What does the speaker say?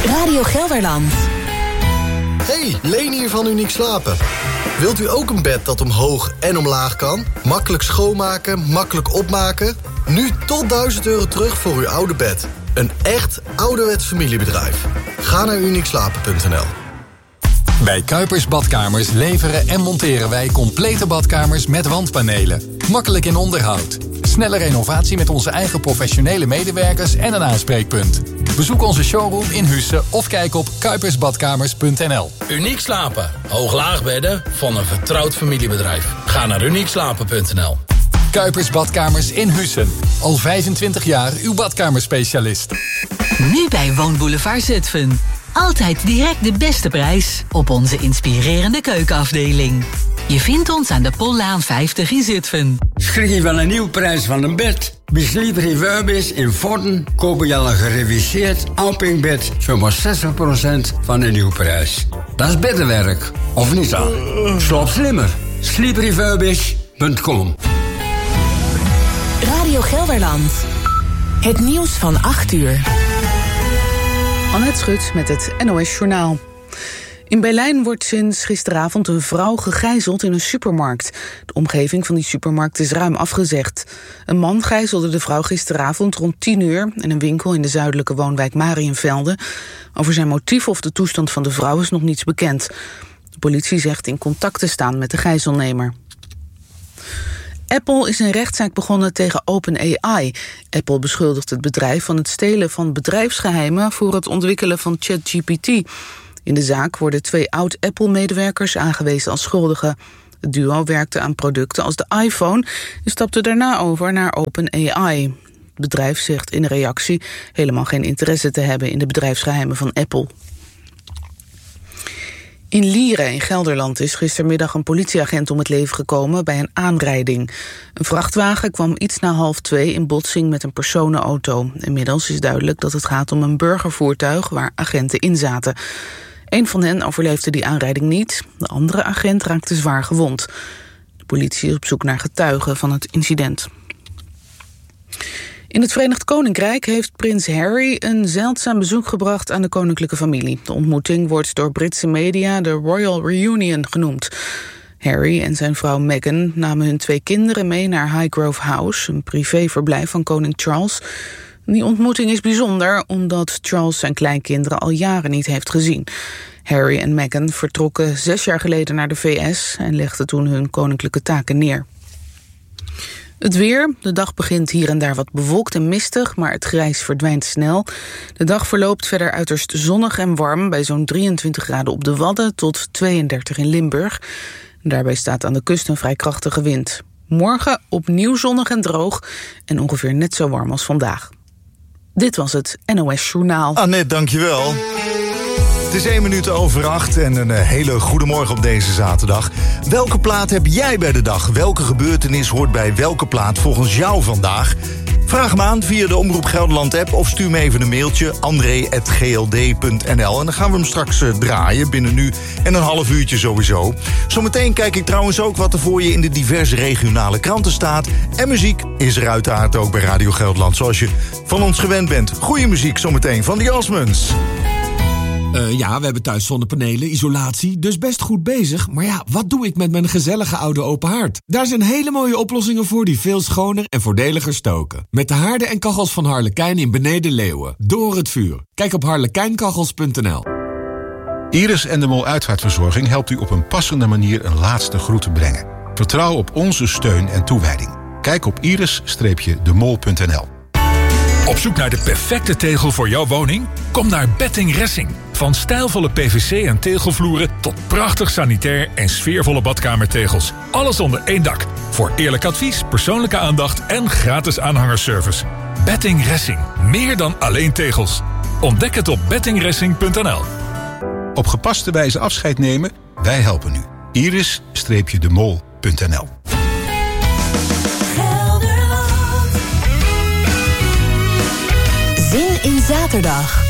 Radio Gelderland. Hey, Leen hier van Uniek Slapen. Wilt u ook een bed dat omhoog en omlaag kan? Makkelijk schoonmaken, makkelijk opmaken? Nu tot €1000 terug voor uw oude bed. Een echt ouderwets familiebedrijf. Ga naar uniekslapen.nl. Bij Kuipers Badkamers leveren en monteren wij complete badkamers met wandpanelen. Makkelijk in onderhoud. Snelle renovatie met onze eigen professionele medewerkers en een aanspreekpunt. Bezoek onze showroom in Husse of kijk op kuipersbadkamers.nl. Uniek Slapen. Hoog-laag bedden van een vertrouwd familiebedrijf. Ga naar uniekslapen.nl. Kuipers Badkamers in Hussen. Al 25 jaar uw badkamerspecialist. Nu bij Woonboulevard Zutphen. Altijd direct de beste prijs op onze inspirerende keukenafdeling. Je vindt ons aan de Pollaan 50 in Zutphen. Schrik je van een nieuwe prijs van een bed? Bij Sleep Refurbished in Vorden kopen je al een gereviseerd Alping-bed zomaar 60% van de nieuwe prijs. Dat is beddenwerk, of niet dan? Sloop slimmer. sleeprefurbished.com. Radio Gelderland. Het nieuws van 8 uur. Annette Schut met het NOS Journaal. In Berlijn wordt sinds gisteravond een vrouw gegijzeld in een supermarkt. De omgeving van die supermarkt is ruim afgezegd. Een man gijzelde de vrouw gisteravond rond 10 uur... in een winkel in de zuidelijke woonwijk Mariënvelde. Over zijn motief of de toestand van de vrouw is nog niets bekend. De politie zegt in contact te staan met de gijzelnemer. Apple is een rechtszaak begonnen tegen OpenAI. Apple beschuldigt het bedrijf van het stelen van bedrijfsgeheimen voor het ontwikkelen van ChatGPT. In de zaak worden 2 oud-Apple-medewerkers aangewezen als schuldigen. Het duo werkte aan producten als de iPhone en stapte daarna over naar OpenAI. Het bedrijf zegt in reactie helemaal geen interesse te hebben in de bedrijfsgeheimen van Apple. In Lieren in Gelderland is gistermiddag een politieagent om het leven gekomen bij een aanrijding. Een vrachtwagen kwam iets na 1:30 in botsing met een personenauto. Inmiddels is duidelijk dat het gaat om een burgervoertuig waar agenten in zaten. Een van hen overleefde die aanrijding niet. De andere agent raakte zwaar gewond. De politie is op zoek naar getuigen van het incident. In het Verenigd Koninkrijk heeft prins Harry een zeldzaam bezoek gebracht aan de koninklijke familie. De ontmoeting wordt door Britse media de Royal Reunion genoemd. Harry en zijn vrouw Meghan namen hun 2 kinderen mee naar Highgrove House, een privéverblijf van koning Charles. Die ontmoeting is bijzonder omdat Charles zijn kleinkinderen al jaren niet heeft gezien. Harry en Meghan vertrokken 6 jaar geleden naar de VS en legden toen hun koninklijke taken neer. Het weer. De dag begint hier en daar wat bewolkt en mistig, maar het grijs verdwijnt snel. De dag verloopt verder uiterst zonnig en warm, bij zo'n 23 graden op de Wadden tot 32 in Limburg. Daarbij staat aan de kust een vrij krachtige wind. Morgen opnieuw zonnig en droog en ongeveer net zo warm als vandaag. Dit was het NOS Journaal. Annette, dankjewel. Het is 7:01 en een hele goede morgen op deze zaterdag. Welke plaat heb jij bij de dag? Welke gebeurtenis hoort bij welke plaat volgens jou vandaag? Vraag hem aan via de Omroep Gelderland app of stuur me even een mailtje andré@gld.nl. En dan gaan we hem straks draaien, binnen nu en een half uurtje sowieso. Zometeen kijk ik trouwens ook wat er voor je in de diverse regionale kranten staat. En muziek is er uiteraard ook bij Radio Gelderland, zoals je van ons gewend bent. Goeie muziek zometeen van The Osmonds. Ja, we hebben thuis zonnepanelen, isolatie, dus best goed bezig. Maar ja, wat doe ik met mijn gezellige oude open haard? Daar zijn hele mooie oplossingen voor die veel schoner en voordeliger stoken. Met de haarden en kachels van Harlekijn in Beneden Leeuwen. Door het vuur. Kijk op harlekijnkachels.nl. Iris en de Mol Uitvaartverzorging helpt u op een passende manier een laatste groet te brengen. Vertrouw op onze steun en toewijding. Kijk op iris-demol.nl. Op zoek naar de perfecte tegel voor jouw woning? Kom naar Betting Ressing. Van stijlvolle PVC en tegelvloeren tot prachtig sanitair en sfeervolle badkamertegels. Alles onder één dak. Voor eerlijk advies, persoonlijke aandacht en gratis aanhangerservice. Betting Ressing. Meer dan alleen tegels. Ontdek het op bettingressing.nl. Op gepaste wijze afscheid nemen? Wij helpen u. iris-demol.nl. Zin in zaterdag.